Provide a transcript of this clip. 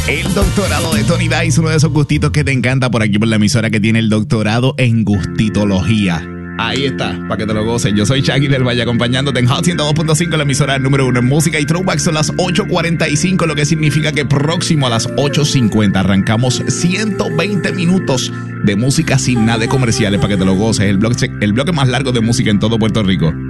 El doctorado de Tony Dice, uno de esos gustitos que te encanta por aquí por la emisora que tiene el doctorado en gustitología. Ahí está, para que te lo goces. Yo soy Shaggy del Valle acompañándote en Hot 102.5, la emisora número 1 en música y throwback. Son las 8:45, lo que significa que próximo a las 8:50 arrancamos 120 minutos de música sin nada de comerciales para que te lo goces. El bloque más largo de música en todo Puerto Rico.